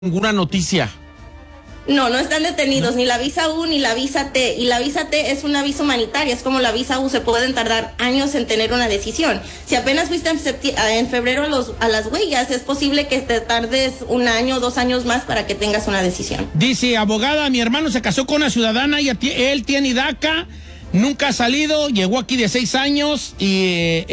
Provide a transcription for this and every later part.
ninguna noticia. No están detenidos, ni la visa U ni la visa T. Y la visa T es una visa humanitaria, es como la visa U, se pueden tardar años en tener una decisión. Si apenas fuiste en febrero a las huellas, es posible que te tardes 1 año, 2 años más para que tengas una decisión. Dice, abogada, mi hermano se casó con una ciudadana y él tiene DACA, nunca ha salido, llegó aquí de 6 años y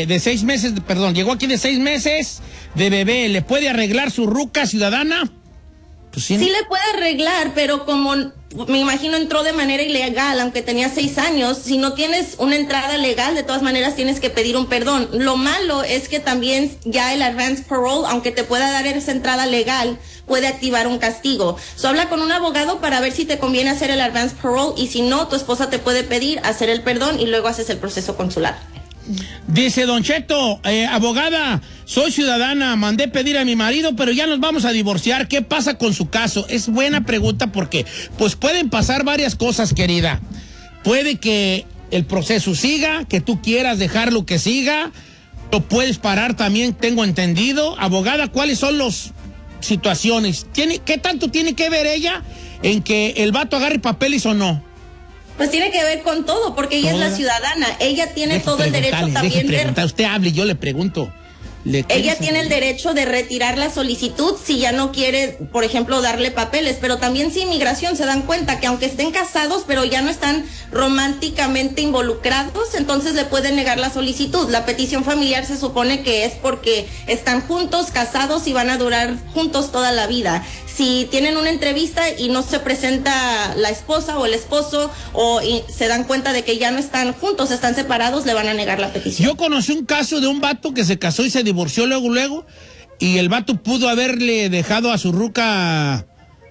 llegó aquí de 6 meses de bebé. ¿Le puede arreglar su ruca ciudadana? Pues sí, sí le puede arreglar, pero como me imagino entró de manera ilegal, aunque tenía 6 años, si no tienes una entrada legal, de todas maneras tienes que pedir un perdón. Lo malo es que también ya el advance parole, aunque te pueda dar esa entrada legal, puede activar un castigo. Habla con un abogado para ver si te conviene hacer el advance parole, y si no, tu esposa te puede pedir hacer el perdón y luego haces el proceso consular. Dice Don Cheto, abogada, soy ciudadana, mandé pedir a mi marido, pero ya nos vamos a divorciar. ¿Qué pasa con su caso? Es buena pregunta porque pues pueden pasar varias cosas, querida. Puede que el proceso siga, que tú quieras dejarlo que siga, lo puedes parar también, tengo entendido. Abogada, ¿cuáles son las situaciones? ¿Qué tanto tiene que ver ella en que el vato agarre papeles o no? Pues tiene que ver con todo, porque ella es la ciudadana. Ella tiene todo el derecho también de... Usted hable y yo le pregunto. Ella tiene el derecho de retirar la solicitud si ya no quiere, por ejemplo, darle papeles. Pero también si inmigración se dan cuenta que aunque estén casados, pero ya no están románticamente involucrados, entonces le pueden negar la solicitud. La petición familiar se supone que es porque están juntos, casados y van a durar juntos toda la vida. Si tienen una entrevista y no se presenta la esposa o el esposo y se dan cuenta de que ya no están juntos, están separados, le van a negar la petición. Yo conocí un caso de un vato que se casó y se divorció luego, y el vato pudo haberle dejado a su ruca,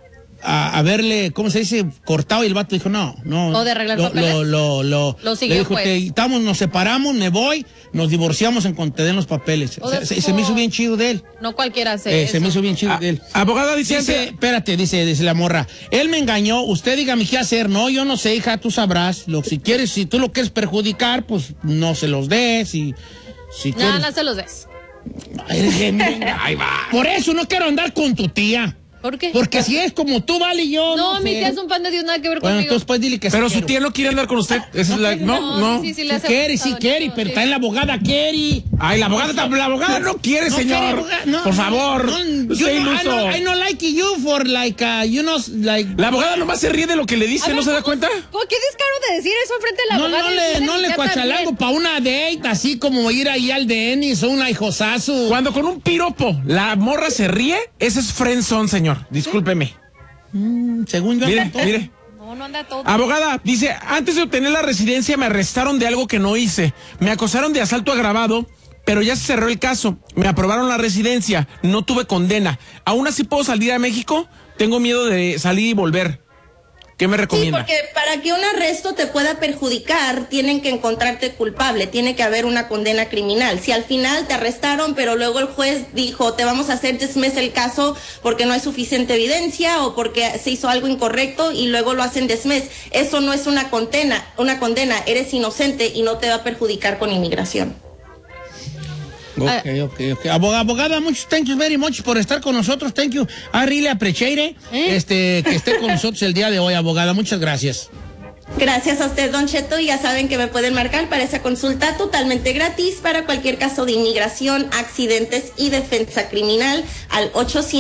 haberle, ¿cómo se dice? Cortado, y el vato dijo, no. ¿O de arreglar papeles? Lo siguió, le dijo, pues. Nos separamos, me voy, nos divorciamos en cuanto te den los papeles. Se me hizo bien chido de él. No cualquiera hace eso. Se me hizo bien chido de él. Abogada, dice, dice la morra, él me engañó, usted dígame qué hacer. No, yo no sé, hija, tú sabrás. Si tú lo quieres perjudicar, pues no se los des. Si quieres... No se los des. Ahí va. Por eso no quiero andar con tu tía. ¿Por qué? Porque si es como tú, vale, yo no mi tía es un pan de Dios, nada que ver conmigo. Entonces pues dile que pero su tía no quiere andar con usted. No. Sí, Sí quiere, pero está en la abogada quiere. Ay, la abogada no quiere, señor. Por favor. I no like you for like, La abogada nomás se ríe de lo que le dice, ¿no se da cuenta? ¿Qué descaro de decir eso frente a la abogada? No le cuachalango para una date, así como ir ahí al Denis o un hijosazo. Cuando con un piropo la morra se ríe, ese es friendzone, señor. Discúlpeme. Según yo. Mire. No anda todo. Abogada, dice, antes de obtener la residencia me arrestaron de algo que no hice. Me acusaron de asalto agravado, pero ya se cerró el caso. Me aprobaron la residencia, no tuve condena. ¿Aún así puedo salir a México? Tengo miedo de salir y volver. ¿Qué me recomienda? Sí, porque para que un arresto te pueda perjudicar, tienen que encontrarte culpable, tiene que haber una condena criminal. Si al final te arrestaron, pero luego el juez dijo, te vamos a hacer dismiss el caso porque no hay suficiente evidencia o porque se hizo algo incorrecto y luego lo hacen dismiss, eso no es una condena, eres inocente y no te va a perjudicar con inmigración. Ok. Abogada, thank you very much por estar con nosotros. Thank you. I really appreciate it, que esté con nosotros el día de hoy, abogada. Muchas gracias. Gracias a usted, Don Cheto, y ya saben que me pueden marcar para esa consulta totalmente gratis para cualquier caso de inmigración, accidentes y defensa criminal al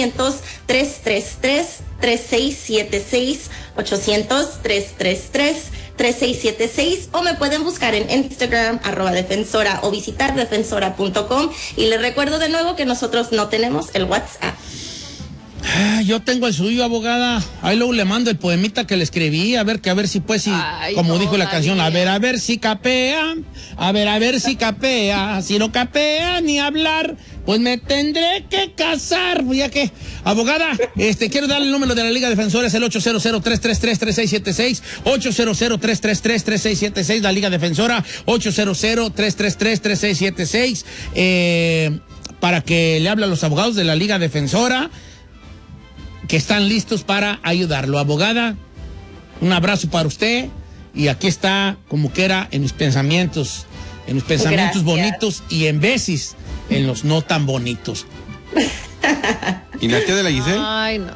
800-333-3676, 800-333-3676, o me pueden buscar en Instagram, @defensora, o visitar defensora.com. Y les recuerdo de nuevo que nosotros no tenemos el WhatsApp. Yo tengo el suyo, abogada. Ahí luego le mando el poemita que le escribí, a ver si como dijo la canción, a ver si capea, a ver si capea, si no capea ni hablar, pues me tendré que casar, ya que, abogada, quiero darle el número de la Liga Defensora, es el 800-333-3676, 800-333-3676, la Liga Defensora, 800-333-3676, para que le hable a los abogados de la Liga Defensora, que están listos para ayudarlo. Abogada, un abrazo para usted, y aquí está, como que era, en mis pensamientos Gracias. bonitos y en veces en los no tan bonitos. ¿Y la tía de la Giselle? Ay, no.